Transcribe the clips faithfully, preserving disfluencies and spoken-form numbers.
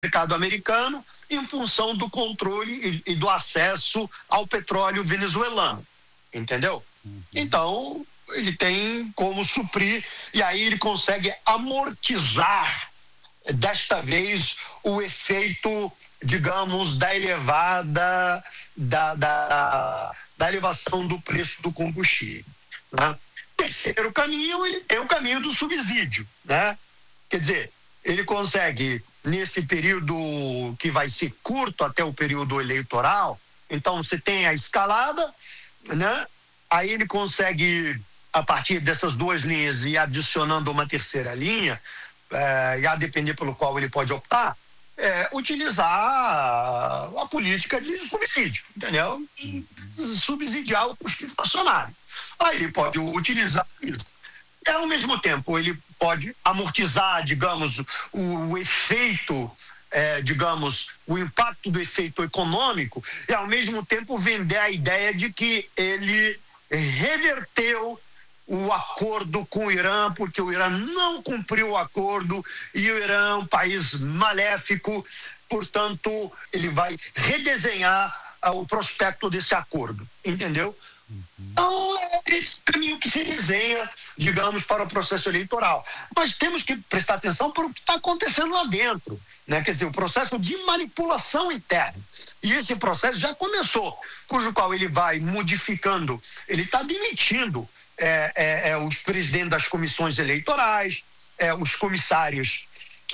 mercado americano em função do controle e, e do acesso ao petróleo venezuelano, entendeu? Uhum. Então, ele tem como suprir, e aí ele consegue amortizar, desta vez, o efeito, digamos, da elevada, da, da, da elevação do preço do combustível, né? Terceiro caminho, ele tem o caminho do subsídio, né? Quer dizer, ele consegue, nesse período que vai ser curto até o período eleitoral, então você tem a escalada, né? Aí ele consegue, a partir dessas duas linhas e adicionando uma terceira linha, é, e a depender pelo qual ele pode optar, é, utilizar a, a política de subsídio, entendeu? E subsidiar o custo inflacionário. Aí ele pode utilizar isso. E, ao mesmo tempo, ele pode amortizar, digamos, o, o efeito, é, digamos, o impacto do efeito econômico e, ao mesmo tempo, vender a ideia de que ele reverteu o acordo com o Irã, porque o Irã não cumpriu o acordo e o Irã é um país maléfico, portanto, ele vai redesenhar uh, o prospecto desse acordo, entendeu? Então, é esse caminho que se desenha, digamos, para o processo eleitoral. Mas temos que prestar atenção para o que está acontecendo lá dentro, né? Quer dizer, o processo de manipulação interna. E esse processo já começou, cujo qual ele vai modificando, ele está demitindo é, é, é, os presidentes das comissões eleitorais, é, os comissários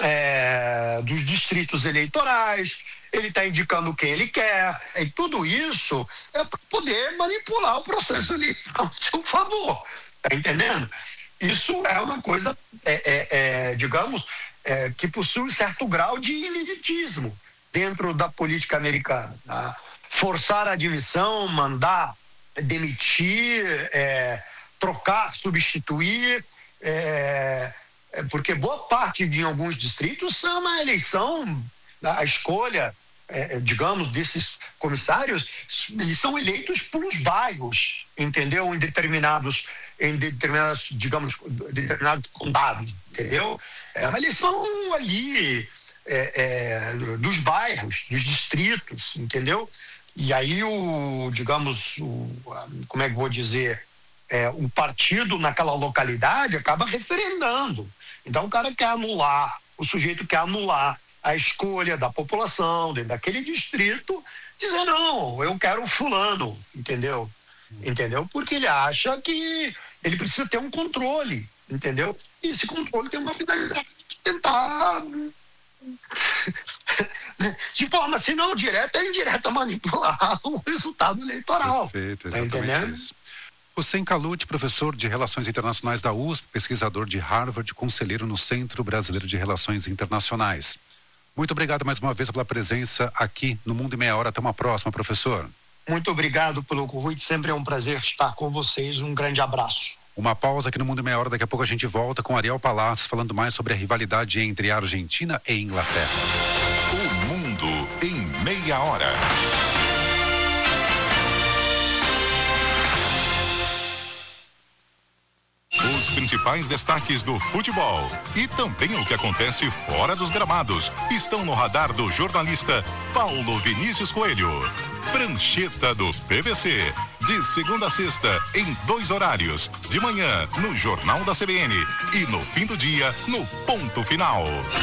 é, dos distritos eleitorais, ele está indicando quem ele quer, e tudo isso é para poder manipular o processo eleitoral a seu favor, está entendendo? Isso é uma coisa, é, é, é, digamos, é, que possui um certo grau de ineditismo dentro da política americana. Tá? Forçar a admissão, mandar demitir, é, trocar, substituir, é, é, porque boa parte de alguns distritos é uma eleição. A escolha, é, digamos, desses comissários, eles são eleitos pelos bairros, entendeu? Em determinados, em determinados, digamos, determinados condados, entendeu? É uma eleição ali é, é, dos bairros, dos distritos, entendeu? E aí o, digamos, o, como é que vou dizer, é, o partido naquela localidade acaba referendando. Então o cara quer anular, o sujeito quer anular a escolha da população dentro daquele distrito, dizer, não, eu quero fulano, entendeu? Entendeu? Porque ele acha que ele precisa ter um controle, entendeu? E esse controle tem uma finalidade de tentar, de forma, se não direta, é indireta, manipular o resultado eleitoral. Perfeito, tá entendendo? Isso. Hussein Kalut, professor de Relações Internacionais da U S P, pesquisador de Harvard, conselheiro no Centro Brasileiro de Relações Internacionais. Muito obrigado mais uma vez pela presença aqui no Mundo em Meia Hora. Até uma próxima, professor. Muito obrigado pelo convite. Sempre é um prazer estar com vocês. Um grande abraço. Uma pausa aqui no Mundo em Meia Hora. Daqui a pouco a gente volta com Ariel Palacios falando mais sobre a rivalidade entre a Argentina e a Inglaterra. O Mundo em Meia Hora. Os principais destaques do futebol e também o que acontece fora dos gramados estão no radar do jornalista Paulo Vinícius Coelho. Prancheta do P V C, de segunda a sexta, em dois horários, de manhã no Jornal da C B N e no fim do dia no Ponto Final.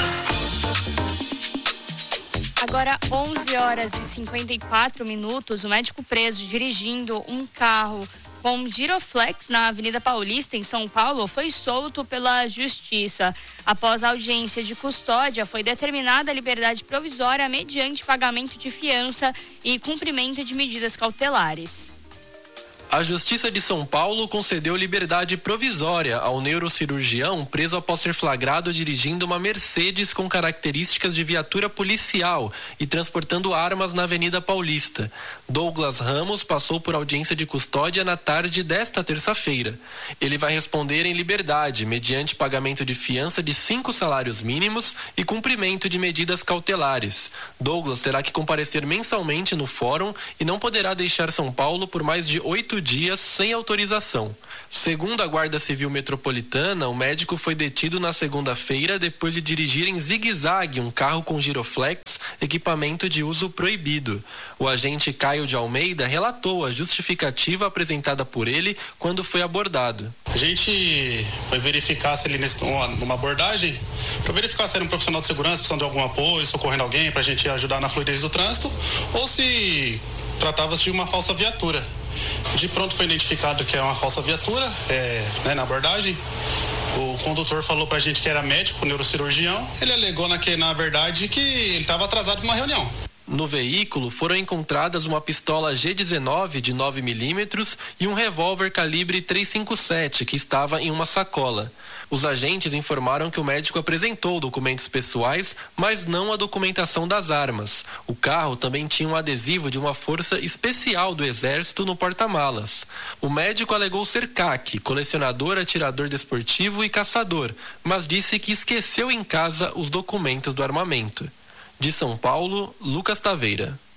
Agora onze horas e cinquenta e quatro minutos, o médico preso dirigindo um carro com giroflex na Avenida Paulista, em São Paulo, foi solto pela Justiça. Após a audiência de custódia, foi determinada a liberdade provisória mediante pagamento de fiança e cumprimento de medidas cautelares. A Justiça de São Paulo concedeu liberdade provisória ao neurocirurgião preso após ser flagrado dirigindo uma Mercedes com características de viatura policial e transportando armas na Avenida Paulista. Douglas Ramos passou por audiência de custódia na tarde desta terça-feira. Ele vai responder em liberdade, mediante pagamento de fiança de cinco salários mínimos e cumprimento de medidas cautelares. Douglas terá que comparecer mensalmente no fórum e não poderá deixar São Paulo por mais de oito dias dias sem autorização. Segundo a Guarda Civil Metropolitana, o médico foi detido na segunda-feira depois de dirigir em zigue-zague um carro com giroflex, equipamento de uso proibido. O agente Caio de Almeida relatou a justificativa apresentada por ele quando foi abordado. A gente foi verificar se ele, numa abordagem, para verificar se era um profissional de segurança, precisando de algum apoio, socorrendo alguém para a gente ajudar na fluidez do trânsito, ou se tratava-se de uma falsa viatura. De pronto foi identificado que é uma falsa viatura, é, né, na abordagem. O condutor falou pra gente que era médico, neurocirurgião. Ele alegou na, que, na verdade que ele estava atrasado para uma reunião. No veículo foram encontradas uma pistola G dezenove de nove milímetros e um revólver calibre trezentos e cinquenta e sete que estava em uma sacola. Os agentes informaram que o médico apresentou documentos pessoais, mas não a documentação das armas. O carro também tinha um adesivo de uma força especial do Exército no porta-malas. O médico alegou ser C A C, colecionador, atirador desportivo e caçador, mas disse que esqueceu em casa os documentos do armamento. De São Paulo, Lucas Taveira.